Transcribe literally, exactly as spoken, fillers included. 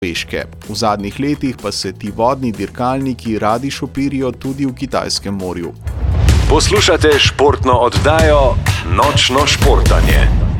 Norveške. V zadnjih letih pa se ti vodni dirkalniki radi šopirijo tudi v Kitajskem morju. Poslušate športno oddajo Nočno športanje.